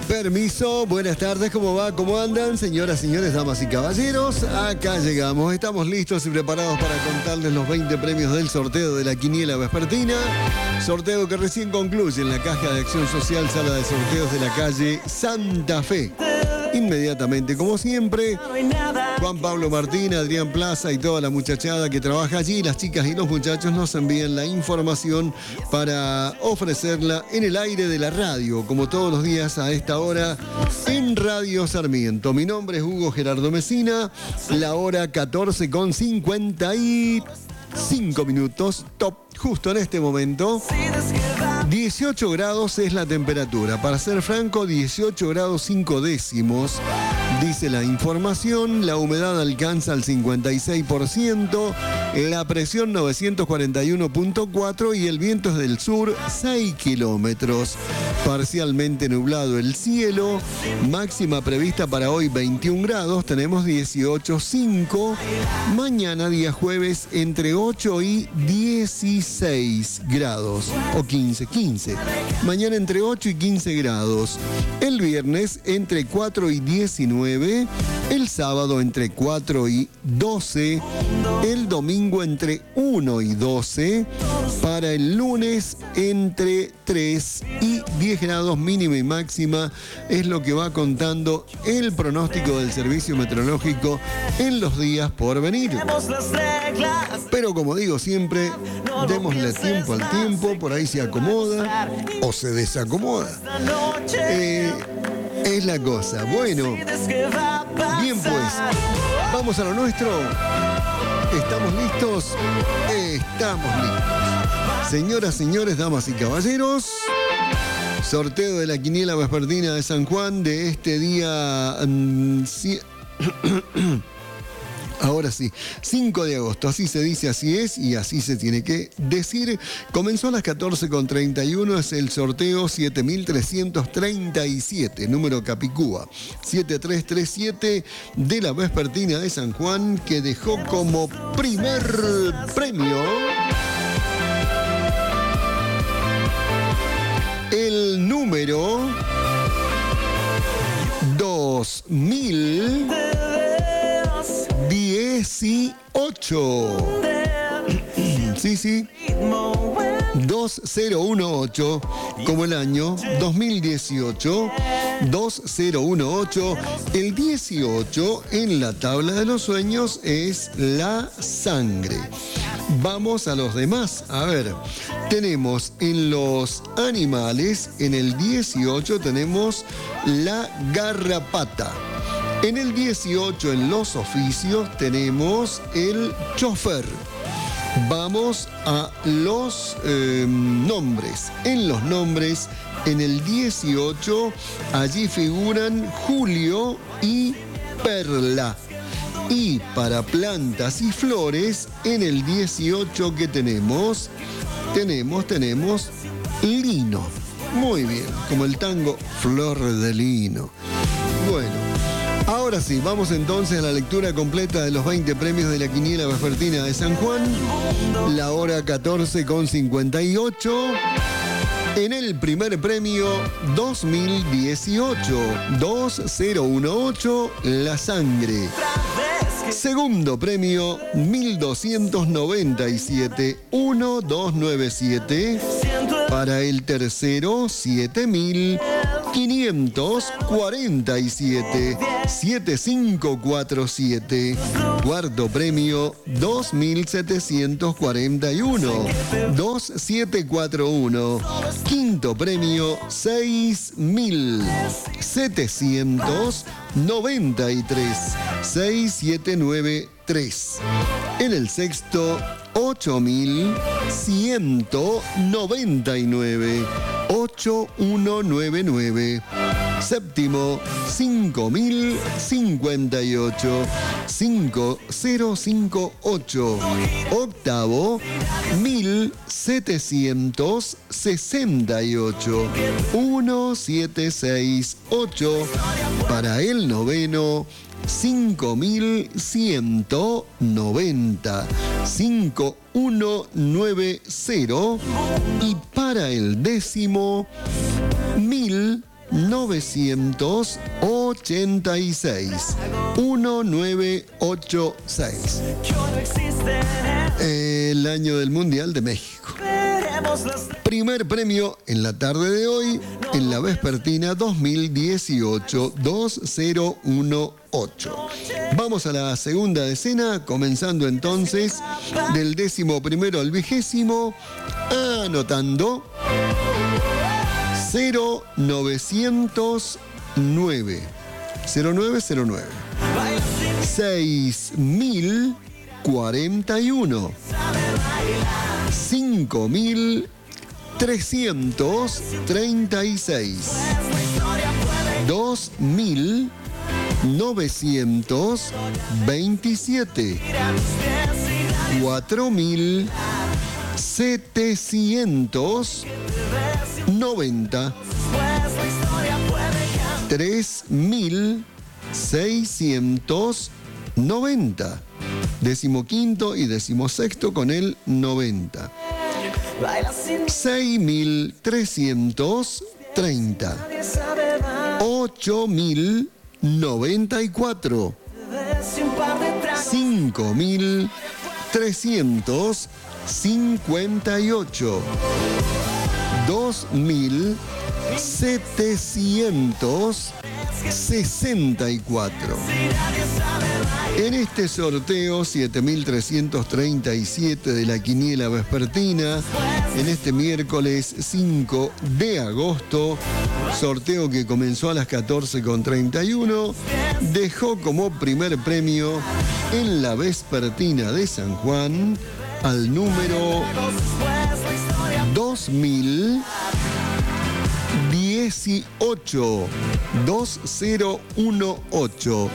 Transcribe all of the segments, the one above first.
Permiso, buenas tardes, ¿cómo va? ¿Cómo andan? Señoras, señores, damas y caballeros, acá llegamos. Estamos listos y preparados para contarles los 20 premios del sorteo de la quiniela vespertina. Sorteo que recién concluye en la Caja de Acción Social, sala de sorteos de la calle Santa Fe. Inmediatamente, como siempre, Juan Pablo Martín, Adrián Plaza y toda la muchachada que trabaja allí, las chicas y los muchachos nos envían la información para ofrecerla en el aire de la radio, como todos los días a esta hora en Radio Sarmiento. Mi nombre es Hugo Gerardo Mesina, la hora 14:55 minutos, top, justo en este momento. 18 grados es la temperatura. Para ser franco, 18 grados 5 décimos. Dice la información, la humedad alcanza el 56%, la presión 941.4 y el viento es del sur 6 kilómetros. Parcialmente nublado el cielo, máxima prevista para hoy 21 grados, tenemos 18,5. Mañana, día jueves, entre 8 y 16 grados, o 15. Mañana entre 8 y 15 grados. El viernes entre 4 y 19. El sábado entre 4 y 12. El domingo entre 1 y 12. Para el lunes entre 3 y 10 grados mínima y máxima. Es lo que va contando el pronóstico del Servicio Meteorológico en los días por venir. Pero como digo siempre, démosle tiempo al tiempo, por ahí se acomoda o se desacomoda. Es la cosa. Bueno, bien pues, vamos a lo nuestro. ¿Estamos listos? Estamos listos. Señoras, señores, damas y caballeros, sorteo de la quiniela vespertina de San Juan de este día... Ahora sí, 5 de agosto, así se dice, así es y así se tiene que decir. Comenzó a las 14:31, es el sorteo 7337, número Capicúa, 7337 de la vespertina de San Juan, que dejó como primer premio el número 2018. Sí. 2018, como el año 2018. 2018. El 18 en la tabla de los sueños es la sangre. Vamos a los demás. A ver, tenemos en los animales, en el 18 tenemos la garrapata. En el 18, en los oficios, tenemos el chofer. Vamos a los nombres. En los nombres, en el 18, allí figuran Julio y Perla. Y para plantas y flores, en el 18 que tenemos lino. Muy bien, como el tango, flor de lino. Bueno. Ahora sí, vamos entonces a la lectura completa de los 20 premios de la quiniela vespertina de San Juan. La hora 14:58. En el primer premio 2018, 2018, la sangre. Segundo premio 1297, 1297. Para el tercero 7547, 7547. Cuarto premio 2741, 2741. Quinto premio 6793, 6793. En el sexto 8199, 8199. Séptimo 5058, 5058. Octavo 1768, 1768. Para el noveno 5190, 5190. Y para el décimo 1000 1986. 1986. El año del Mundial de México. Primer premio en la tarde de hoy, en la vespertina 2018, 2018. Vamos a la segunda decena, comenzando entonces del 11º al 20º, anotando 0909. 0909. 6041. 5336. 2927. 4790. 3690. 15º y 16º con el 90. 6330. 8094. 5358. 2764. En este sorteo 7337 de la quiniela vespertina, en este miércoles 5 de agosto, sorteo que comenzó a las 14:31, dejó como primer premio en la vespertina de San Juan al número 2018. 2018.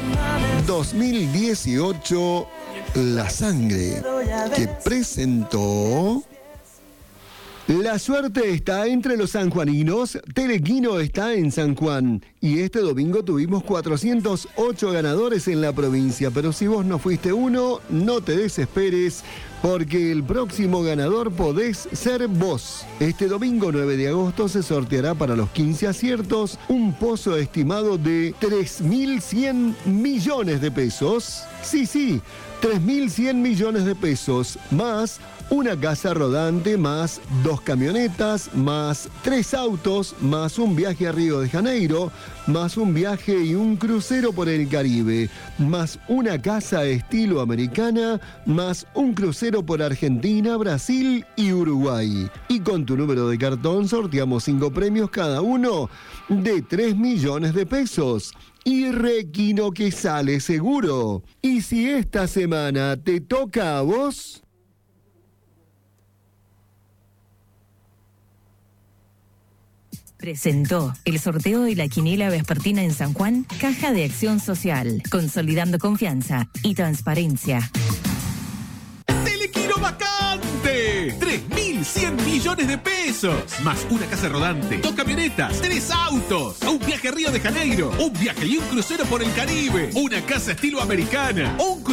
2018, La Sangre, que presentó... La suerte está entre los sanjuaninos. Telequino está en San Juan. Y este domingo tuvimos 408 ganadores en la provincia. Pero si vos no fuiste uno, no te desesperes, porque el próximo ganador podés ser vos. Este domingo 9 de agosto se sorteará para los 15 aciertos un pozo estimado de 3.100 millones de pesos. Sí, 3.100 millones de pesos, más una casa rodante, más 2 camionetas, más 3 autos, más un viaje a Río de Janeiro, más un viaje y un crucero por el Caribe, más una casa estilo americana, más un crucero por Argentina, Brasil y Uruguay. Y con tu número de cartón sorteamos 5 premios cada uno de 3 millones de pesos. Y Requino que sale seguro. Y si esta semana te toca a vos... Presentó el sorteo de la quiniela vespertina en San Juan, Caja de Acción Social, consolidando confianza y transparencia. ¡Telequino vacante! 3.100 millones de pesos, más una casa rodante, 2 camionetas, 3 autos, un viaje a Río de Janeiro, un viaje y un crucero por el Caribe, una casa estilo americana, un